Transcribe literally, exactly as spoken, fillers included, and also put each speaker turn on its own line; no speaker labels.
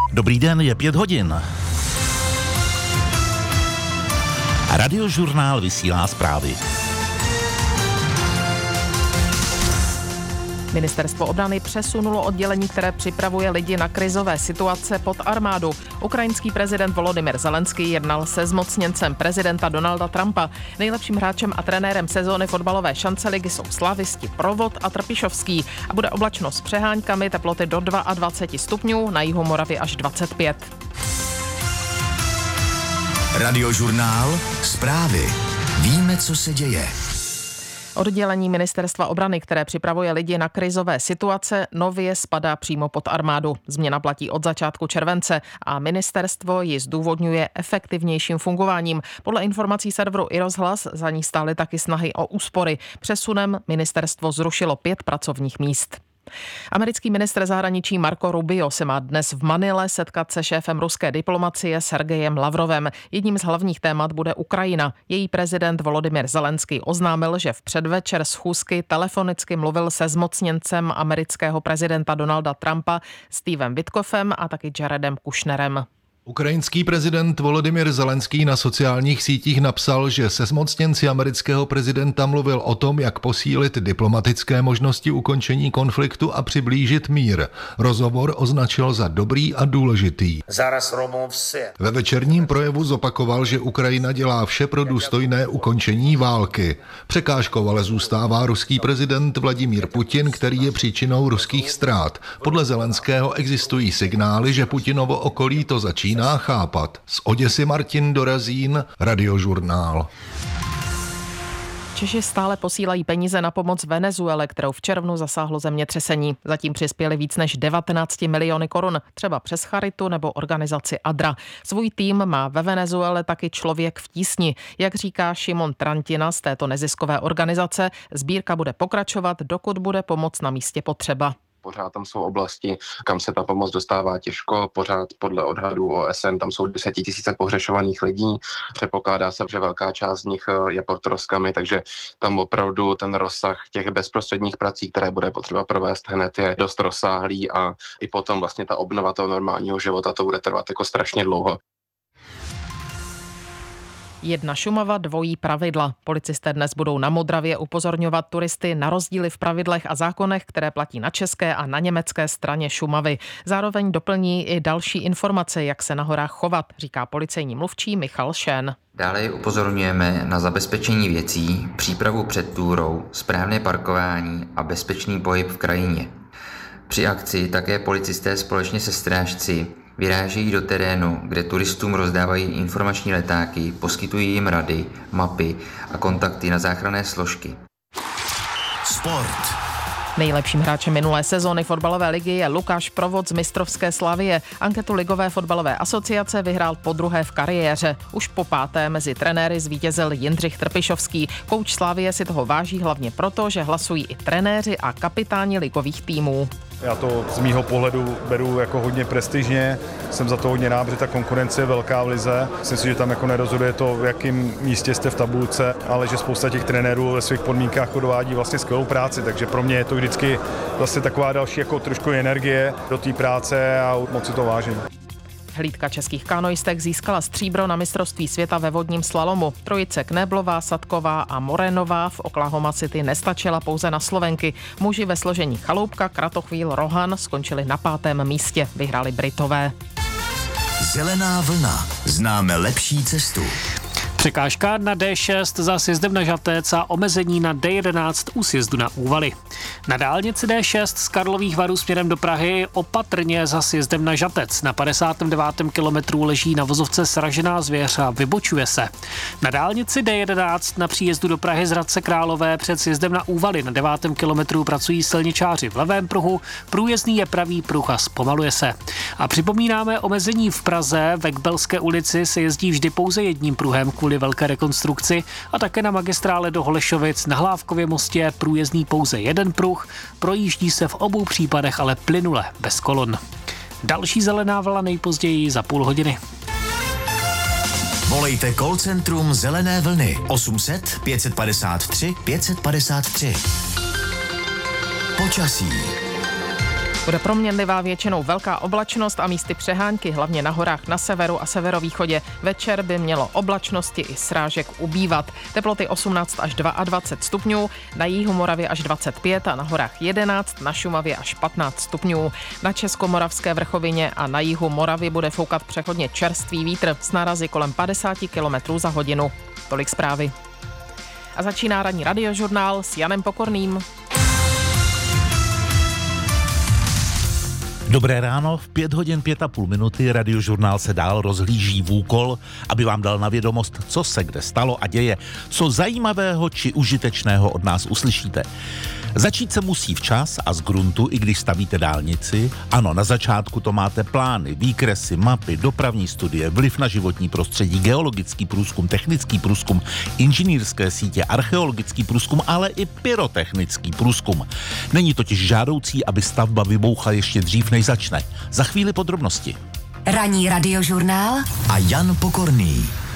Dobrý den, je pět hodin. Radiožurnál vysílá zprávy.
Ministerstvo obrany přesunulo oddělení, které připravuje lidi na krizové situace, pod armádu. Ukrajinský prezident Volodymyr Zelenský jednal se zmocněncem prezidenta Donalda Trumpa. Nejlepším hráčem a trenérem sezóny fotbalové šance ligy jsou slavisti Provod a Trpišovský. A bude oblačno s přeháňkami, teploty do dvacet dva stupňů, na jihu Moravy až dvacet pět.
Radiožurnál zprávy. Víme, co se děje.
Oddělení Ministerstva obrany, které připravuje lidi na krizové situace, nově spadá přímo pod armádu. Změna platí od začátku července a ministerstvo ji zdůvodňuje efektivnějším fungováním. Podle informací serveru iRozhlas za ní stály taky snahy o úspory. Přesunem ministerstvo zrušilo pět pracovních míst. Americký ministr zahraničí Marco Rubio se má dnes v Manile setkat se šéfem ruské diplomacie Sergejem Lavrovem. Jedním z hlavních témat bude Ukrajina. Její prezident Volodymyr Zelenský oznámil, že v předvečer schůzky telefonicky mluvil se zmocněncem amerického prezidenta Donalda Trumpa Stevem Witkoffem a taky Jaredem Kushnerem.
Ukrajinský prezident Volodymyr Zelenský na sociálních sítích napsal, že se zmocněnci amerického prezidenta mluvil o tom, jak posílit diplomatické možnosti ukončení konfliktu a přiblížit mír. Rozhovor označil za dobrý a důležitý. Ve večerním projevu zopakoval, že Ukrajina dělá vše pro důstojné ukončení války. Překážkou ale zůstává ruský prezident Vladimír Putin, který je příčinou ruských ztrát. Podle Zelenského existují signály, že Putinovo okolí to začíná chápat. Z Oděsy Martin Dorazín, Radiožurnál.
Češi stále posílají peníze na pomoc Venezuele, kterou v červnu zasáhlo zemětřesení. Zatím přispěli víc než devatenáct miliony korun, třeba přes charitu nebo organizaci Adra. Svůj tým má ve Venezuele taky Člověk v tísni. Jak říká Šimon Trantina z této neziskové organizace, sbírka bude pokračovat, dokud bude pomoc na místě potřeba.
Pořád tam jsou oblasti, kam se ta pomoc dostává těžko, pořád podle odhadů O S N tam jsou desetitisíce pohřešovaných lidí, předpokládá se, že velká část z nich je pod troskami, takže tam opravdu ten rozsah těch bezprostředních prací, které bude potřeba provést hned, je dost rozsáhlý a i potom vlastně ta obnova toho normálního života, to bude trvat jako strašně dlouho.
Jedna Šumava, dvojí pravidla. Policisté dnes budou na Modravě upozorňovat turisty na rozdíly v pravidlech a zákonech, které platí na české a na německé straně Šumavy. Zároveň doplní i další informace, jak se na horách chovat, říká policejní mluvčí Michal Šén.
Dále upozorňujeme na zabezpečení věcí, přípravu před túrou, správné parkování a bezpečný pohyb v krajině. Při akci také policisté společně se strážci vyrážejí do terénu, kde turistům rozdávají informační letáky, poskytují jim rady, mapy a kontakty na záchranné složky.
Sport.
Nejlepším hráčem minulé sezóny fotbalové ligy je Lukáš Provod z mistrovské Slavie. Anketu Ligové fotbalové asociace vyhrál podruhé v kariéře. Už po páté mezi trenéry zvítězil Jindřich Trpišovský. Kouč Slavie si toho váží hlavně proto, že hlasují i trenéři a kapitáni ligových týmů.
Já to z mýho pohledu beru jako hodně prestižně, jsem za to hodně rád, protože ta konkurence je velká v lize. Myslím si, že tam jako nerozhoduje to, v jakém místě jste v tabulce, ale že spousta těch trenérů ve svých podmínkách odvádí vlastně skvělou práci, takže pro mě je to vždycky vlastně taková další jako trošku energie do té práce a moc si to vážím.
Hlídka českých kanoistek získala stříbro na mistrovství světa ve vodním slalomu. Trojice Kneblová, Sadková a Morenová v Oklahoma City nestačila pouze na Slovenky. Muži ve složení Chaloupka, Kratochvíl, Rohan skončili na pátém místě. Vyhráli Britové.
Zelená vlna. Známe lepší cestu.
Překážka na D šest za sjezdem na Žatec a omezení na D jedenáct u sjezdu na Úvaly. Na dálnici D šest z Karlových Varů směrem do Prahy opatrně za sjezdem na Žatec. Na padesátém devátém kilometru leží na vozovce sražená zvěř a vybočuje se. Na dálnici D jedenáct na příjezdu do Prahy z Hradce Králové před sjezdem na Úvaly na devátém kilometru pracují silničáři v levém pruhu, průjezdný je pravý pruh a zpomaluje se. A připomínáme omezení v Praze, ve Kbelské ulici se jezdí vždy pouze jedním pruhem kvůli velké rekonstrukci a také na magistrále do Holešovic na Hlávkově mostě průjezdný pouze jeden pruh, projíždí se v obou případech ale plynule, bez kolon. Další zelená vlna nejpozději za půl hodiny.
Volejte call centrum Zelené vlny osm set pět padesát tři pět padesát tři. Počasí.
Bude proměnlivá, většinou velká oblačnost a místy přehánky, hlavně na horách na severu a severovýchodě. Večer by mělo oblačnosti i srážek ubývat. Teploty osmnáct až dvacet dva stupňů, na jihu Moravy až dvacet pět a na horách jedenáct, na Šumavě až patnáct stupňů. Na Českomoravské vrchovině a na jihu Moravy bude foukat přechodně čerstvý vítr s nárazy kolem padesát kilometrů za hodinu. Tolik zprávy. A začíná ranní radiožurnál s Janem Pokorným.
Dobré ráno, v pět hodin pět a půl minuty radiožurnál se dál rozhlíží v úkol, aby vám dal na vědomost, co se kde stalo a děje, co zajímavého či užitečného od nás uslyšíte. Začít se musí včas a z gruntu, i když stavíte dálnici. Ano, na začátku to máte plány, výkresy, mapy, dopravní studie, vliv na životní prostředí, geologický průzkum, technický průzkum, inženýrské sítě, archeologický průzkum, ale i pyrotechnický průzkum. Není totiž žádoucí, aby stavba vybouchla ještě dřív, než začne. Za chvíli podrobnosti.
Ranní radiožurnál
a Jan Pokorný.